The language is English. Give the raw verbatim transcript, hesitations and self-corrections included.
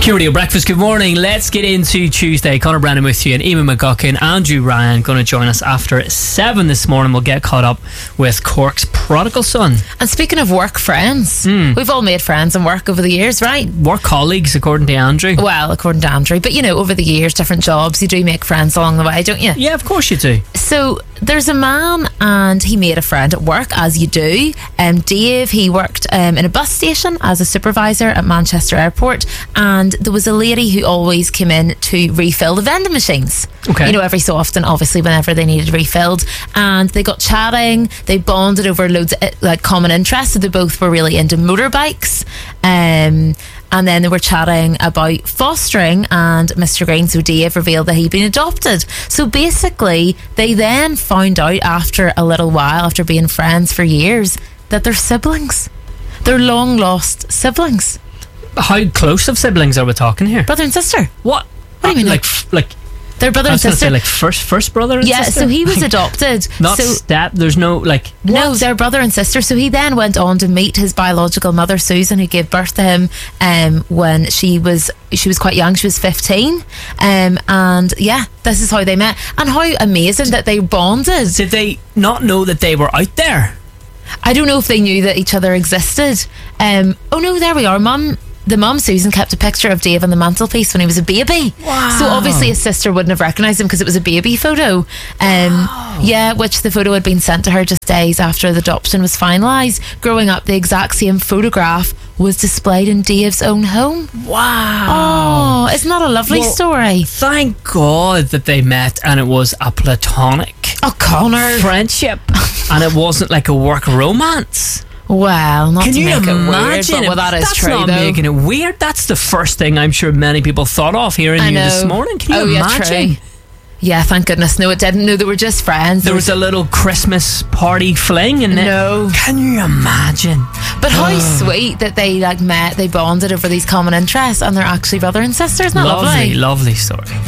Q Radio Breakfast, good morning. Let's get into Tuesday. Conor Brennan with you and Eamon McGuckin. Andrew Ryan going to join us after seven this morning. We'll get caught up with Cork's prodigal son. And speaking of work friends, mm. we've all made friends in work over the years, right? Work colleagues, according to Andrew. Well, according to Andrew. But you know, over the years, different jobs, you do make friends along the way, don't you? Yeah, of course you do. So there's a man and he made a friend at work, as you do. Um, Dave, he worked um, in a bus station as a supervisor at Manchester Airport, and there was a lady who always came in to refill the vending machines. Okay. You know, every so often, obviously, whenever they needed refilled. And they got chatting, they bonded over loads of like common interests. So they both were really into motorbikes. Um, and then they were chatting about fostering, and Mister Green, so Dave, revealed that he'd been adopted. So basically, they then found out after a little while, after being friends for years, that they're siblings. They're long lost siblings. How close of siblings are we talking here? Brother and sister. What? What do you mean? Like, f- like they're brother I was and gonna sister. say like first, first brother and yeah, sister. so he was adopted. Not so, step. There's no like. No, what? they're brother and sister. So he then went on to meet his biological mother, Susan, who gave birth to him um, when she was she was quite young. She was fifteen, um, and yeah, this is how they met. And how amazing that they bonded. Did they not know that they were out there? I don't know if they knew that each other existed. Um, oh no, there we are, Mum. The mum, Susan, kept a picture of Dave on the mantelpiece when he was a baby. Wow. So obviously his sister wouldn't have recognised him because it was a baby photo. Um, wow. Yeah, which the photo had been sent to her just days after the adoption was finalised. Growing up, the exact same photograph was displayed in Dave's own home. Wow. Oh, isn't that a lovely well, story? Thank God that they met and it was a platonic Oh, Conor. friendship and it wasn't like a work romance. Well, not Can to you make imagine it weird, but well, that is That's true, not though. making it weird. That's the first thing I'm sure many people thought of hearing I you know. this morning. Can you oh, imagine? Yeah, true. Yeah, thank goodness. No, it didn't. No, they were just friends. There was a little Christmas party fling and No. Can you imagine? But how sweet that they like met, they bonded over these common interests, and they're actually brother and sister. Isn't that lovely? Lovely, lovely story.